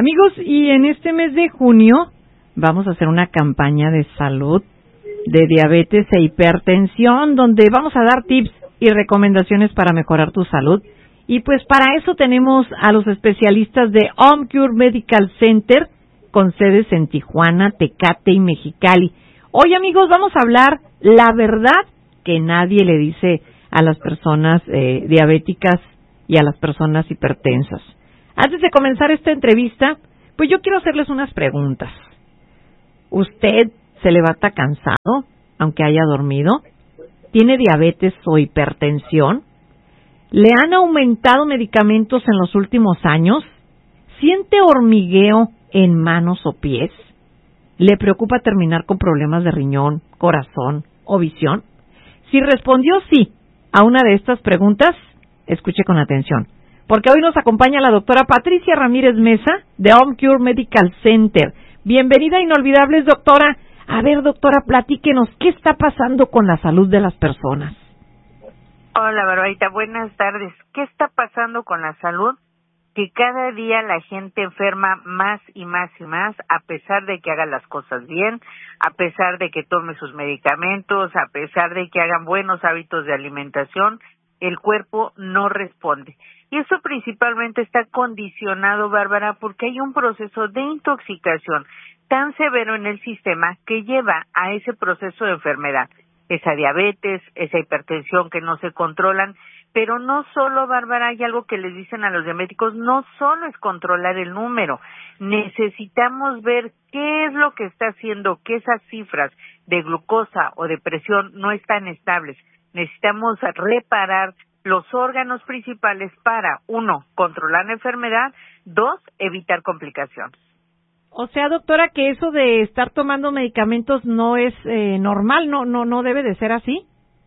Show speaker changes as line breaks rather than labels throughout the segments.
Amigos, y en este mes de junio vamos a hacer una campaña de salud, de diabetes e hipertensión, donde vamos a dar tips y recomendaciones para mejorar tu salud. Y pues para eso tenemos a los especialistas de OmCure Medical Center, con sedes en Tijuana, Tecate y Mexicali. Hoy, amigos, vamos a hablar la verdad que nadie le dice a las personas diabéticas y a las personas hipertensas. Antes de comenzar esta entrevista, pues yo quiero hacerles unas preguntas. ¿Usted se levanta cansado, aunque haya dormido? ¿Tiene diabetes o hipertensión? ¿Le han aumentado medicamentos en los últimos años? ¿Siente hormigueo en manos o pies? ¿Le preocupa terminar con problemas de riñón, corazón o visión? Si respondió sí a una de estas preguntas, escuche con atención, porque hoy nos acompaña la doctora Patricia Ramírez Mesa de OmCure Medical Center. Bienvenida a Inolvidables, doctora. A ver, doctora, platíquenos, ¿qué está pasando con la salud de las personas?
Hola, Barbarita, buenas tardes. ¿Qué está pasando con la salud? Que cada día la gente enferma más y más y más, a pesar de que haga las cosas bien, a pesar de que tome sus medicamentos, a pesar de que hagan buenos hábitos de alimentación, el cuerpo no responde. Y eso principalmente está condicionado, Bárbara, porque hay un proceso de intoxicación tan severo en el sistema que lleva a ese proceso de enfermedad, esa diabetes, esa hipertensión que no se controlan. Pero no solo, Bárbara, hay algo que les dicen a los diabéticos, no solo es controlar el número, necesitamos ver qué es lo que está haciendo que esas cifras de glucosa o de presión no están estables. Necesitamos reparar los órganos principales para, 1, controlar la enfermedad, 2, evitar complicaciones.
O sea, doctora, que eso de estar tomando medicamentos no es normal, no debe de ser así.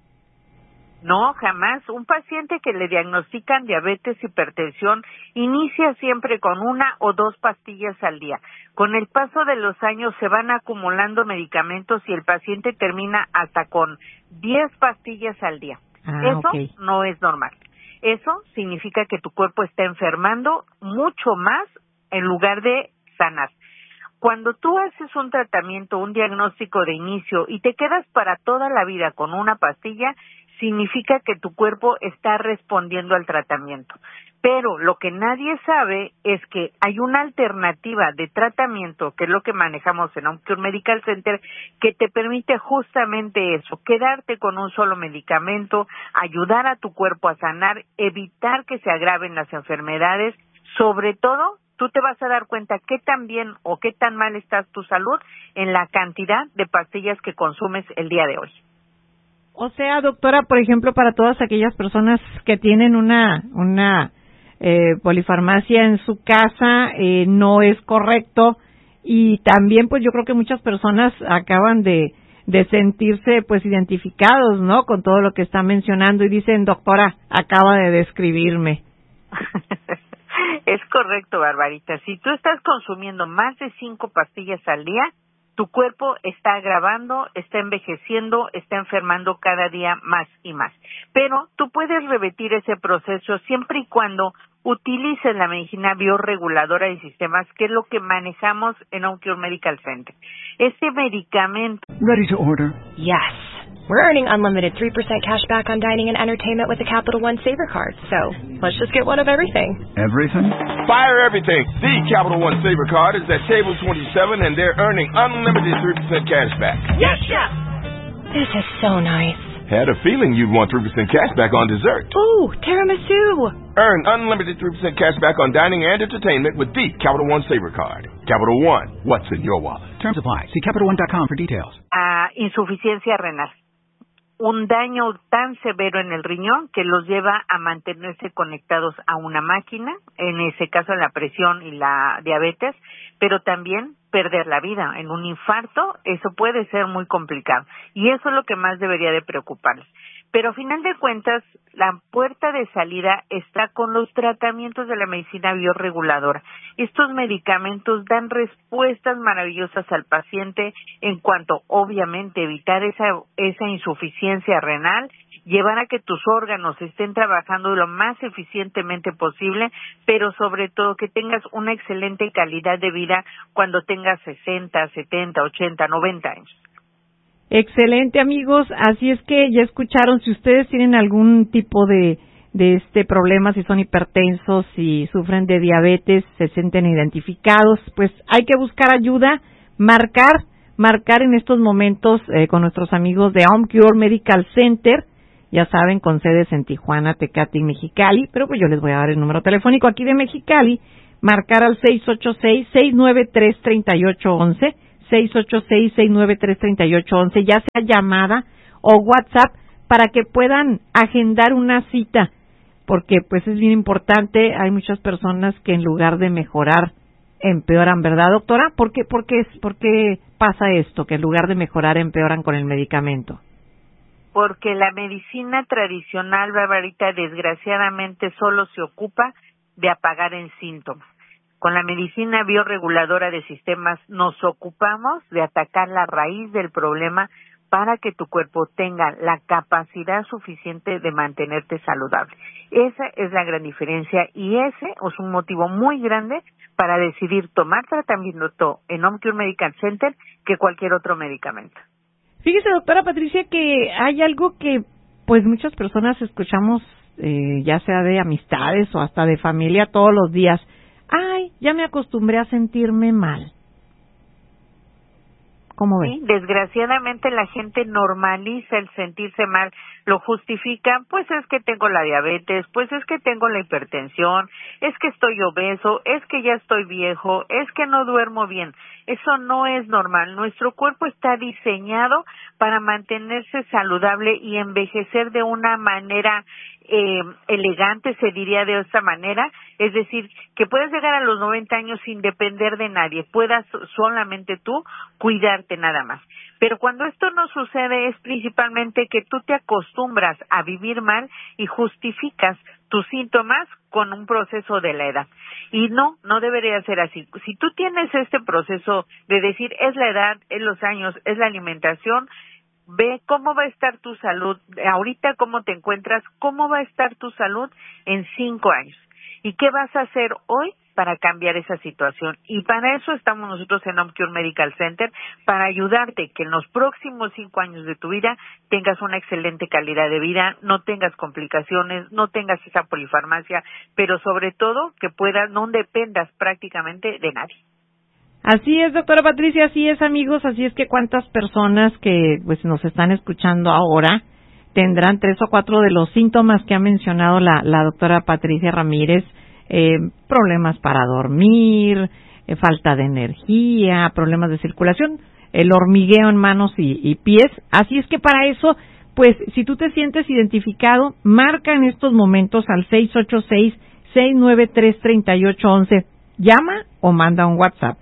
No, jamás. Un paciente que le diagnostican diabetes, hipertensión, inicia siempre con 1 o 2 pastillas al día. Con el paso de los años se van acumulando medicamentos y el paciente termina hasta con 10 pastillas al día. Eso
okay.
No es normal. Eso significa que tu cuerpo está enfermando mucho más en lugar de sanar. Cuando tú haces un tratamiento, un diagnóstico de inicio y te quedas para toda la vida con una pastilla, significa que tu cuerpo está respondiendo al tratamiento. Pero lo que nadie sabe es que hay una alternativa de tratamiento, que es lo que manejamos en OmCure Medical Center, que te permite justamente eso, quedarte con un solo medicamento, ayudar a tu cuerpo a sanar, evitar que se agraven las enfermedades, sobre todo tú te vas a dar cuenta qué tan bien o qué tan mal está tu salud en la cantidad de pastillas que consumes el día de hoy.
O sea, doctora, por ejemplo, para todas aquellas personas que tienen una polifarmacia en su casa, no es correcto. Y también, pues yo creo que muchas personas acaban de sentirse, pues, identificados, ¿no?, con todo lo que está mencionando y dicen, doctora, acaba de describirme.
Es correcto, Barbarita. Si tú estás consumiendo más de 5 pastillas al día, tu cuerpo está agravando, está envejeciendo, está enfermando cada día más y más. Pero tú puedes revertir ese proceso siempre y cuando utilices la medicina biorreguladora de sistemas, que es lo que manejamos en OmCure Medical Center. Este medicamento...
Ready to order?
Yes. We're earning unlimited 3% cash back on dining and entertainment with the Capital One Saver Card. So, let's just get one of everything.
Everything?
Fire everything. The Capital One Saver Card is at table 27 and they're earning unlimited 3% cash back.
Yes, chef! This is so nice.
Had a feeling you'd want 3% cash back on dessert.
Ooh, tiramisu!
Earn unlimited 3% cash back on dining and entertainment with the Capital One Saver Card. Capital One, what's in your wallet?
Terms apply. See CapitalOne.com for details.
Insuficiencia renal. Un daño tan severo en el riñón que los lleva a mantenerse conectados a una máquina, en ese caso la presión y la diabetes, pero también perder la vida. En un infarto eso puede ser muy complicado y eso es lo que más debería de preocuparles. Pero a final de cuentas, la puerta de salida está con los tratamientos de la medicina biorreguladora. Estos medicamentos dan respuestas maravillosas al paciente en cuanto, obviamente, evitar esa insuficiencia renal llevar a que tus órganos estén trabajando lo más eficientemente posible, pero sobre todo que tengas una excelente calidad de vida cuando tengas 60, 70, 80, 90 años.
Excelente, amigos. Así es que ya escucharon, si ustedes tienen algún tipo de problema, si son hipertensos, si sufren de diabetes, se sienten identificados, pues hay que buscar ayuda, marcar en estos momentos con nuestros amigos de OmCure Medical Center, ya saben, con sedes en Tijuana, Tecate y Mexicali, pero pues yo les voy a dar el número telefónico aquí de Mexicali, marcar al 686-693-3811, 686-693-3811, ya sea llamada o WhatsApp, para que puedan agendar una cita, porque pues es bien importante. Hay muchas personas que en lugar de mejorar empeoran, ¿verdad, doctora? ¿Por qué pasa esto, que en lugar de mejorar empeoran con el medicamento?
Porque la medicina tradicional, Barbarita, desgraciadamente solo se ocupa de apagar en síntomas. Con la medicina bioreguladora de sistemas nos ocupamos de atacar la raíz del problema para que tu cuerpo tenga la capacidad suficiente de mantenerte saludable. Esa es la gran diferencia y ese es un motivo muy grande para decidir tomar tratamiento en OmCure Medical Center que cualquier otro medicamento.
Fíjese, doctora Patricia, que hay algo que pues muchas personas escuchamos, ya sea de amistades o hasta de familia todos los días. Ay, ya me acostumbré a sentirme mal. ¿Cómo ves?
Sí, desgraciadamente la gente normaliza el sentirse mal, lo justifican, pues es que tengo la diabetes, pues es que tengo la hipertensión, es que estoy obeso, es que ya estoy viejo, es que no duermo bien. Eso no es normal. Nuestro cuerpo está diseñado para mantenerse saludable y envejecer de una manera elegante, se diría de esta manera, es decir, que puedes llegar a los 90 años sin depender de nadie, puedas solamente tú cuidarte nada más. Pero cuando esto no sucede es principalmente que tú te acostumbras a vivir mal y justificas tus síntomas con un proceso de la edad. Y no debería ser así. Si tú tienes este proceso de decir es la edad, es los años, es la alimentación, ve cómo va a estar tu salud, ahorita cómo te encuentras, cómo va a estar tu salud en 5 años. ¿Y qué vas a hacer hoy para cambiar esa situación? Y para eso estamos nosotros en OmCure Medical Center, para ayudarte que en los próximos 5 años de tu vida tengas una excelente calidad de vida, no tengas complicaciones, no tengas esa polifarmacia, pero sobre todo que no dependas prácticamente de nadie.
Así es, doctora Patricia, así es, amigos, así es que cuántas personas que pues nos están escuchando ahora tendrán 3 o 4 de los síntomas que ha mencionado la doctora Patricia Ramírez, problemas para dormir, falta de energía, problemas de circulación, el hormigueo en manos y pies. Así es que para eso, pues si tú te sientes identificado, marca en estos momentos al 686-693-3811, llama o manda un WhatsApp.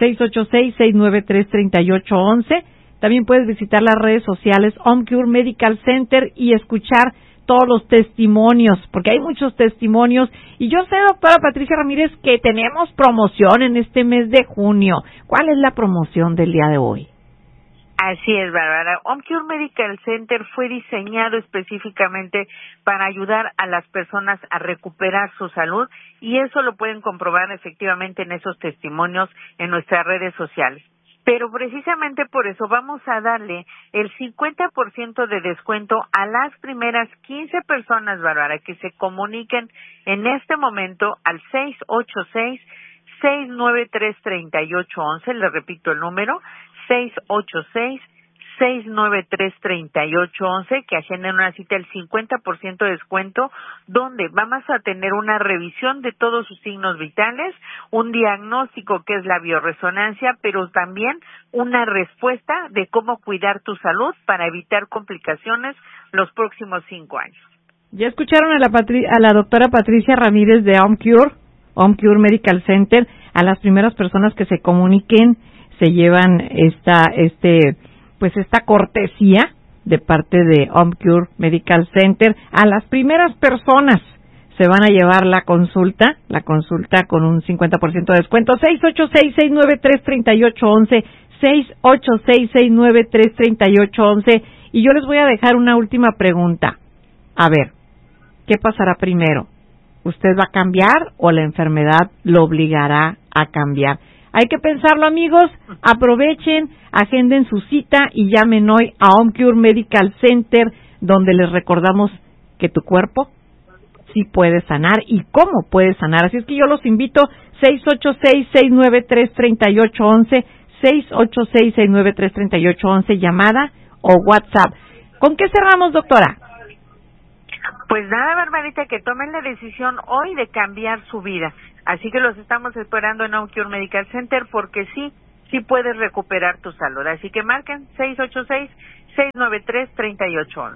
686-693-3811. También puedes visitar las redes sociales OmCure Medical Center y escuchar todos los testimonios, porque hay muchos testimonios. Y yo sé, doctora Patricia Ramírez, que tenemos promoción en este mes de junio. ¿Cuál es la promoción del día de hoy?
Así es, Bárbara. OmCure Medical Center fue diseñado específicamente para ayudar a las personas a recuperar su salud y eso lo pueden comprobar efectivamente en esos testimonios en nuestras redes sociales. Pero precisamente por eso vamos a darle el 50% de descuento a las primeras 15 personas, Bárbara, que se comuniquen en este momento al 686-693-3811. Le repito el número, 686-693-3811, que agenden una cita el 50% de descuento, donde vamos a tener una revisión de todos sus signos vitales, un diagnóstico que es la bioresonancia, pero también una respuesta de cómo cuidar tu salud para evitar complicaciones los próximos 5 años.
Ya escucharon a la doctora Patricia Ramírez de OmCure Medical Center. A las primeras personas que se comuniquen se llevan esta cortesía de parte de OmCure Medical Center. A las primeras personas se van a llevar la consulta con un 50% de descuento. 686-693-3811, 686-693-3811. Y yo les voy a dejar una última pregunta. A ver, ¿qué pasará primero? ¿Usted va a cambiar o la enfermedad lo obligará a cambiar? Hay que pensarlo, amigos. Aprovechen, agenden su cita y llamen hoy a OmCure Medical Center, donde les recordamos que tu cuerpo sí puede sanar y cómo puede sanar. Así es que yo los invito, 686-693-3811, 686-693-3811, llamada o WhatsApp. ¿Con qué cerramos, doctora?
Pues nada, Barbarita, que tomen la decisión hoy de cambiar su vida. Así que los estamos esperando en OmCure Medical Center porque sí puedes recuperar tu salud. Así que marquen 686-693-3811.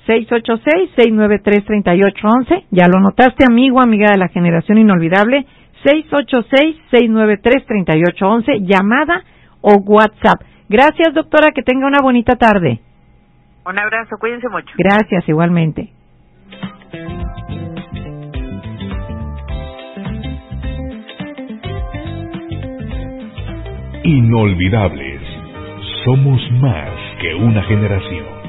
686-693-3811. Ya lo notaste, amigo, amiga de la generación inolvidable. 686-693-3811. Llamada o WhatsApp. Gracias, doctora. Que tenga una bonita tarde.
Un abrazo. Cuídense mucho.
Gracias, igualmente.
Inolvidables. Somos más que una generación.